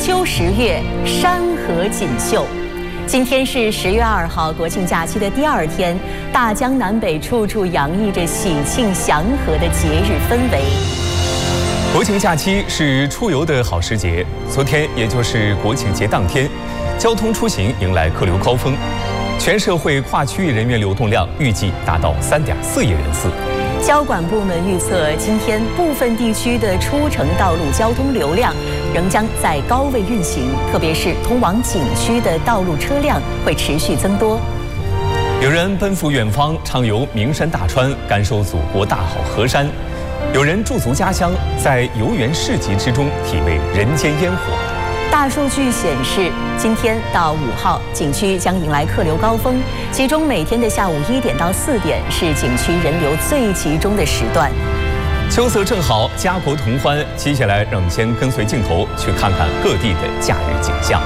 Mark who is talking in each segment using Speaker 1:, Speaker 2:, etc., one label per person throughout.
Speaker 1: 秋10月，山河锦绣。今天是10月2号，国庆假期的第2天，大江南北处处洋溢着喜庆祥和的节日氛围。
Speaker 2: 国庆假期是出游的好时节，昨天也就是国庆节当天，交通出行迎来客流高峰，全社会跨区域人员流动量预计达到3.4亿人次。
Speaker 1: 交管部门预测，今天部分地区的出城道路交通流量仍将在高位运行，特别是通往景区的道路车辆会持续增多。
Speaker 2: 有人奔赴远方，畅游名山大川，感受祖国大好河山；有人驻足家乡，在游园市集之中体味人间烟火。
Speaker 1: 大数据显示，今天到5号，景区将迎来客流高峰，其中每天的下午1点到4点是景区人流最集中的时段。
Speaker 2: 秋色正好，家国同欢。接下来，让我们先跟随镜头去看看各地的假日景象。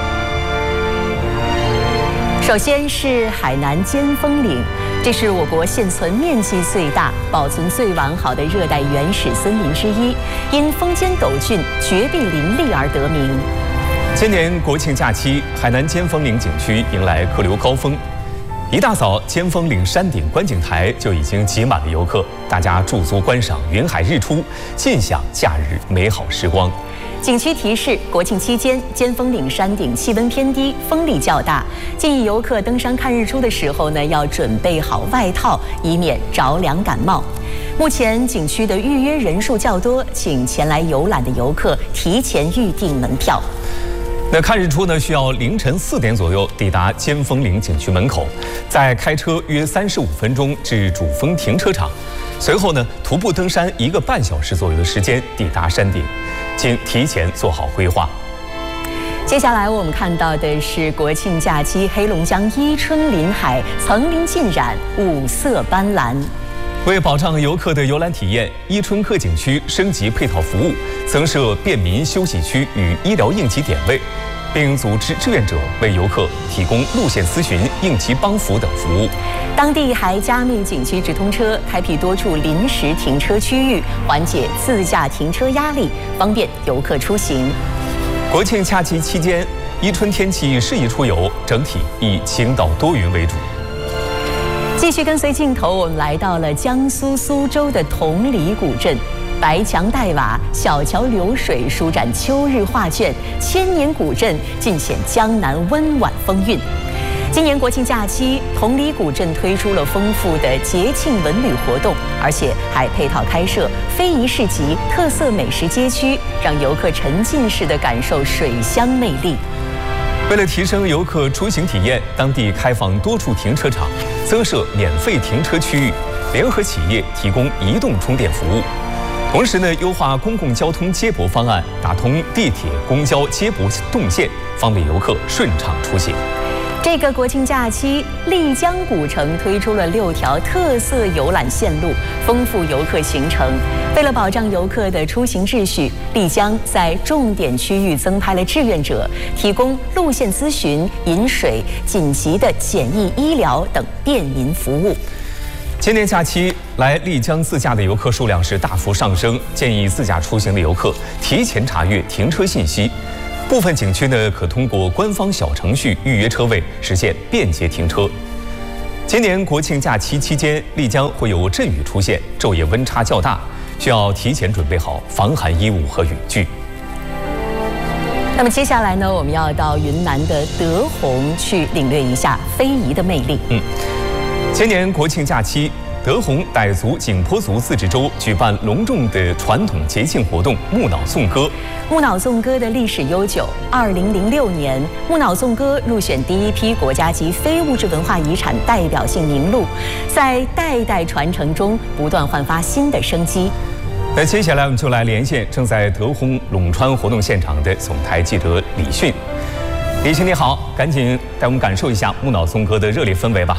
Speaker 1: 首先是海南尖峰岭，这是我国现存面积最大、保存最完好的热带原始森林之一，因峰间陡峻、绝壁林立而得名。
Speaker 2: 今年国庆假期，海南尖峰岭景区迎来客流高峰。一大早，尖峰岭山顶观景台就已经挤满了游客，大家驻足观赏云海日出，尽享假日美好时光。
Speaker 1: 景区提示：国庆期间，尖峰岭山顶气温偏低，风力较大，建议游客登山看日出的时候呢，要准备好外套，以免着凉感冒。目前景区的预约人数较多，请前来游览的游客提前预订门票。
Speaker 2: 那看日出呢，需要凌晨4点左右抵达尖峰岭景区门口，再开车约35分钟至主峰停车场，随后呢徒步登山1个半小时左右的时间抵达山顶，请提前做好规划。
Speaker 1: 接下来我们看到的是国庆假期，黑龙江伊春临海，层林尽染，五色斑斓。
Speaker 2: 为保障游客的游览体验，伊春客景区升级配套服务，增设便民休息区与医疗应急点位，并组织志愿者为游客提供路线咨询、应急帮扶等服务。
Speaker 1: 当地还加密景区直通车，开辟多处临时停车区域，缓解自驾停车压力，方便游客出行。
Speaker 2: 国庆假期期间，伊春天气适宜出游，整体以晴到多云为主。
Speaker 1: 继续跟随镜头，我们来到了江苏苏州的同里古镇，白墙黛瓦，小桥流水，舒展秋日画卷，千年古镇尽显江南温婉风韵。今年国庆假期，同里古镇推出了丰富的节庆文旅活动，而且还配套开设非遗市集、特色美食街区，让游客沉浸式的感受水乡魅力。
Speaker 2: 为了提升游客出行体验，当地开放多处停车场，增设免费停车区域，联合企业提供移动充电服务。同时呢，优化公共交通接驳方案，打通地铁、公交接驳动线，方便游客顺畅出行。
Speaker 1: 这个国庆假期，丽江古城推出了6条特色游览线路，丰富游客行程。为了保障游客的出行秩序，丽江在重点区域增派了志愿者，提供路线咨询、饮水、紧急的简易医疗等便民服务。
Speaker 2: 今年假期来丽江自驾的游客数量是大幅上升，建议自驾出行的游客提前查阅停车信息。部分景区呢，可通过官方小程序预约车位，实现便捷停车。今年国庆假期期间，丽江会有阵雨出现，昼夜温差较大，需要提前准备好防寒衣物和雨具。
Speaker 1: 那么接下来呢，我们要到云南的德宏去领略一下非遗的魅力。
Speaker 2: 今年国庆假期，德宏傣族景颇族自治州举办隆重的传统节庆活动木脑颂歌。
Speaker 1: 木脑颂歌的历史悠久，2006年，木脑颂歌入选第1批国家级非物质文化遗产代表性名录，在代代传承中不断焕发新的生机。
Speaker 2: 那接下来我们就来连线正在德宏陇川活动现场的总台记者李迅。李迅你好，赶紧带我们感受一下木脑颂歌的热烈氛围吧。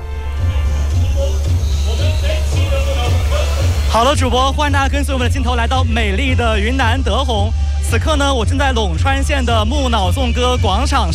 Speaker 3: 好了，主播，欢迎大家跟随我们的镜头来到美丽的云南德宏。此刻呢，我正在陇川县的木脑颂歌广场上，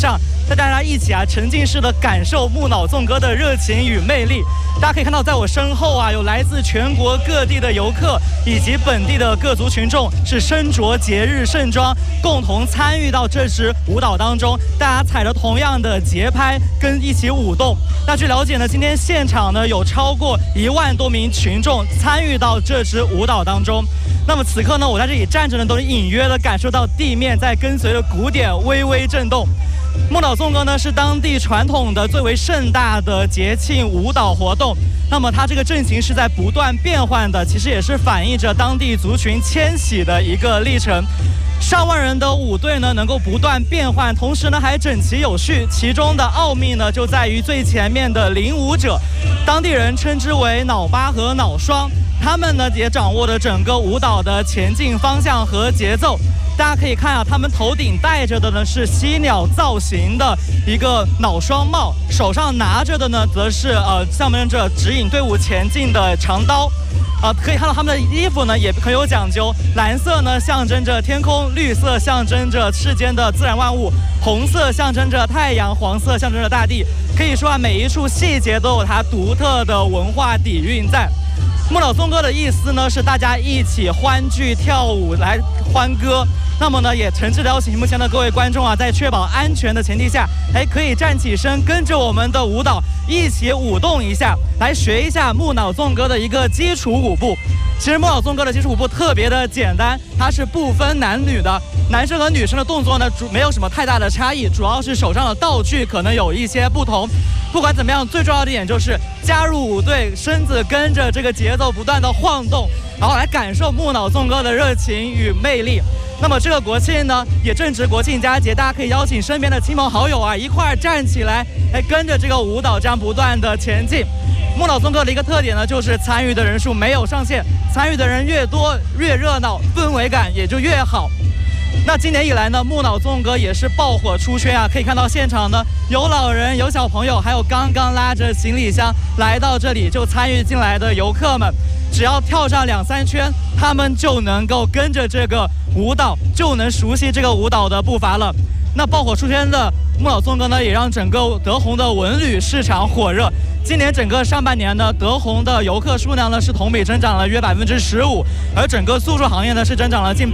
Speaker 3: 带大家一起沉浸式的感受木脑纵歌的热情与魅力。大家可以看到，在我身后有来自全国各地的游客以及本地的各族群众，是身着节日盛装，共同参与到这支舞蹈当中。大家踩着同样的节拍，跟一起舞动。那据了解呢，今天现场呢有超过1万多名群众参与到这支舞蹈当中。那么此刻呢，我在这里站着呢，都隐约的感受到地面在跟随着鼓点微微震动。木脑纵歌呢是当地传统的最为盛大的节庆舞蹈活动。那么它这个阵型是在不断变换的，其实也是反映着当地族群迁徙的一个历程。上万人的舞队呢能够不断变换，同时呢还整齐有序。其中的奥秘呢就在于最前面的领舞者，当地人称之为脑八和脑双，他们呢也掌握了整个舞蹈的前进方向和节奏。大家可以看他们头顶戴着的呢是犀鸟造型的一个脑双帽，手上拿着的呢则是象征着指引队伍前进的长刀。可以看到他们的衣服呢也很有讲究，蓝色呢象征着天空，绿色象征着世间的自然万物，红色象征着太阳，黄色象征着大地。可以说每一处细节都有它独特的文化底蕴在。木脑纵歌的意思呢是大家一起欢聚跳舞来欢歌。那么呢，也诚挚的邀请屏幕前的各位观众在确保安全的前提下，可以站起身，跟着我们的舞蹈一起舞动一下，来学一下木脑纵歌的一个基础舞步。其实木脑纵歌的基础舞步特别的简单，它是不分男女的，男生和女生的动作呢没有什么太大的差异，主要是手上的道具可能有一些不同。不管怎么样，最重要的一点就是加入舞队，身子跟着这个节奏不断的晃动，然后来感受木脑纵歌的热情与魅力。那么这个国庆呢，也正值国庆佳节，大家可以邀请身边的亲朋好友一块儿站起来，跟着这个舞蹈这样不断的前进。木脑纵歌的一个特点呢，就是参与的人数没有上限，参与的人越多越热闹，氛围感也就越好。那今年以来呢，木脑纵歌也是爆火出圈可以看到现场呢有老人有小朋友，还有刚刚拉着行李箱来到这里就参与进来的游客们，只要跳上2、3圈，他们就能够跟着这个舞蹈，就能熟悉这个舞蹈的步伐了。那爆火出圈的木脑纵歌呢，也让整个德宏的文旅市场火热。今年整个上半年呢，德宏的游客数量呢是同比增长了约15%，而整个宿住行业呢是增长了近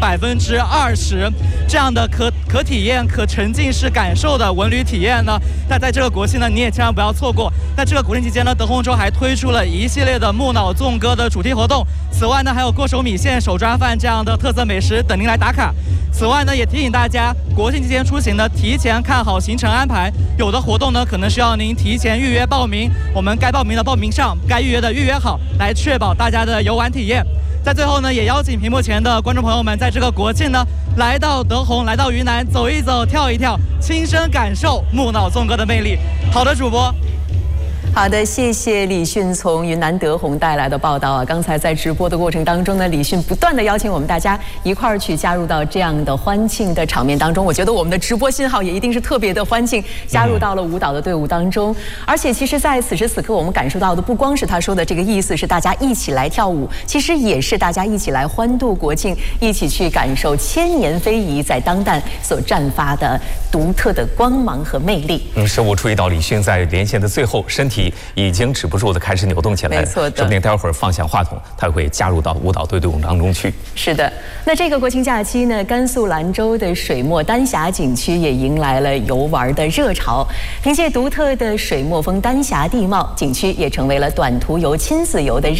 Speaker 3: 20%。这样的可体验、可沉浸式感受的文旅体验呢，那在这个国庆呢，你也千万不要错过。在这个国庆期间呢，德宏州还推出了一系列的木脑纵歌的主题活动。此外呢，还有过手米线、手抓饭这样的特色美食等您来打卡。此外呢，也提醒大家，国庆期间出行呢，提前看好行程安排。有的活动呢，可能需要您提前预约报名。我们该报名的报名上，该预约的预约好，来确保大家的游玩体验。在最后呢，也邀请屏幕前的观众朋友们，在这个国庆呢，来到德宏，来到云南，走一走，跳一跳，亲身感受木脑纵歌的魅力。好的，主播。
Speaker 1: 好的，谢谢李迅从云南德宏带来的报道刚才在直播的过程当中呢，李迅不断的邀请我们大家一块儿去加入到这样的欢庆的场面当中。我觉得我们的直播信号也一定是特别的欢庆，加入到了舞蹈的队伍当中。而且其实在此时此刻我们感受到的不光是他说的这个意思，是大家一起来跳舞，其实也是大家一起来欢度国庆，一起去感受千年非遗在当代所绽发的独特的光芒和魅力。
Speaker 2: 是我注意到李迅在连线的最后，身体已经止不住的开始扭动起来了。
Speaker 1: 没错的，
Speaker 2: 说不定待会儿放下话筒，他会加入到舞蹈队伍当中去。
Speaker 1: 是的，那这个国庆假期呢，甘肃兰州的水墨丹霞景区也迎来了游玩的热潮。凭借独特的水墨风丹霞地貌，景区也成为了短途游、亲子游的